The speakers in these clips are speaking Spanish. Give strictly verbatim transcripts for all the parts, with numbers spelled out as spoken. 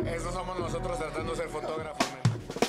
Eso somos nosotros tratando de ser fotógrafos, man.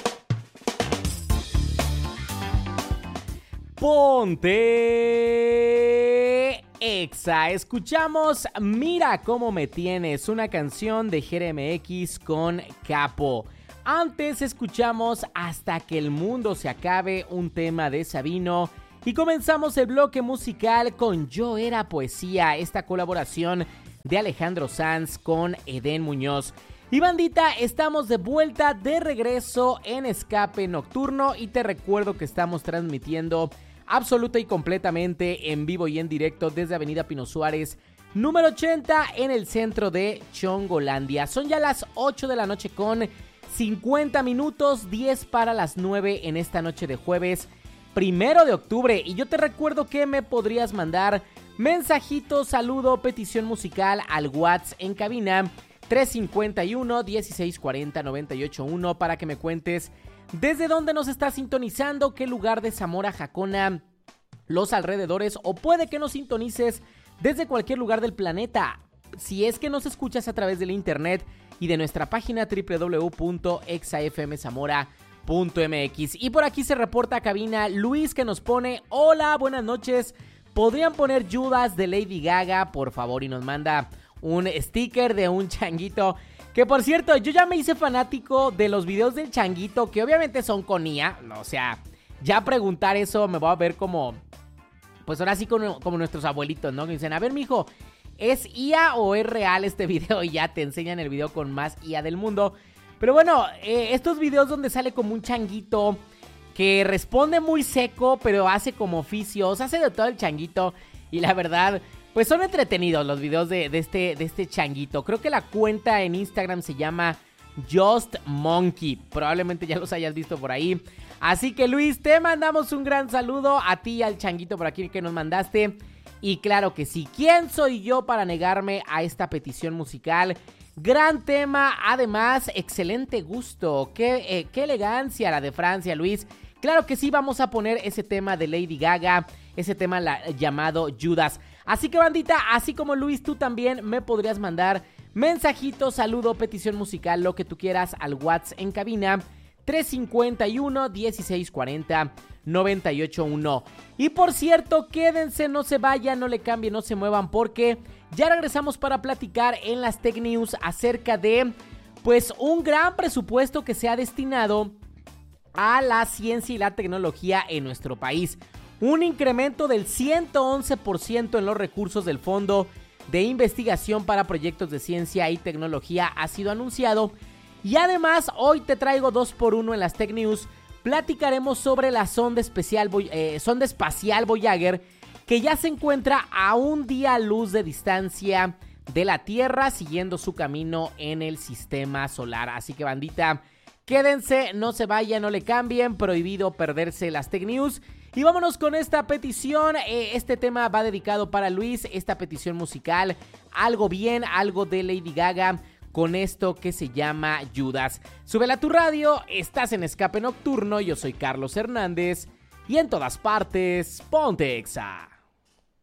Ponte Exa. Escuchamos Mira Cómo Me Tienes, una canción de G R M X con Capo. Antes escuchamos Hasta que el mundo se acabe, un tema de Sabino. Y comenzamos el bloque musical con Yo Era Poesía, esta colaboración de Alejandro Sanz con Edén Muñoz. Y bandita, estamos de vuelta, de regreso en Escape Nocturno. Y te recuerdo que estamos transmitiendo absoluta y completamente en vivo y en directo desde Avenida Pino Suárez, número ochenta, en el centro de Chongolandia. Son ya las ocho de la noche con cincuenta minutos, diez para las nueve en esta noche de jueves primero de octubre. Y yo te recuerdo que me podrías mandar mensajito, saludo, petición musical al WhatsApp en cabina tres cinco uno, dieciséis cuarenta, noventa y ocho uno para que me cuentes desde dónde nos estás sintonizando, qué lugar de Zamora, Jacona, los alrededores, o puede que nos sintonices desde cualquier lugar del planeta. Si es que nos escuchas a través del internet y de nuestra página doble u doble u doble u punto exa f m zamora punto m x. Y por aquí se reporta a cabina Luis, que nos pone: hola, buenas noches, ¿podrían poner Judas de Lady Gaga, por favor? Y nos manda un sticker de un changuito, que por cierto, yo ya me hice fanático de los videos del changuito, que obviamente son con I A, o sea, ya preguntar eso me voy a ver como, pues ahora sí como, como nuestros abuelitos, ¿no? Que dicen, a ver, mijo, ¿es I A o es real este video? Y ya te enseñan el video con más I A del mundo. Pero bueno, eh, estos videos donde sale como un changuito que responde muy seco, pero hace como oficios, hace de todo el changuito, y la verdad, pues son entretenidos los videos de, de, este, de este changuito. Creo que la cuenta en Instagram se llama Just Monkey. Probablemente ya los hayas visto por ahí. Así que Luis, te mandamos un gran saludo a ti y al changuito por aquí que nos mandaste. Y claro que sí, ¿quién soy yo para negarme a esta petición musical? Gran tema, además, excelente gusto. Qué, eh, qué elegancia la de Francia, Luis. Claro que sí, vamos a poner ese tema de Lady Gaga, ese tema la, llamado Judas. Así que bandita, así como Luis, tú también me podrías mandar mensajito, saludo, petición musical, lo que tú quieras al WhatsApp en cabina tres cinco uno, dieciséis cuarenta, noventa y ocho uno. Y por cierto, quédense, no se vayan, no le cambien, no se muevan, porque ya regresamos para platicar en las Tech News acerca de, pues, un gran presupuesto que se ha destinado a la ciencia y la tecnología en nuestro país. Un incremento del ciento once por ciento en los recursos del Fondo de Investigación para Proyectos de Ciencia y Tecnología ha sido anunciado. Y además, hoy te traigo dos por uno en las Tech News. Platicaremos sobre la sonda, especial, eh, sonda espacial Voyager, que ya se encuentra a un día luz de distancia de la Tierra, siguiendo su camino en el sistema solar. Así que bandita, quédense, no se vayan, no le cambien, prohibido perderse las Tech News. Y vámonos con esta petición, eh, este tema va dedicado para Luis, esta petición musical, algo bien, algo de Lady Gaga, con esto que se llama Judas. Súbela a tu radio, estás en Escape Nocturno, yo soy Carlos Hernández, y en todas partes, ponte Exa.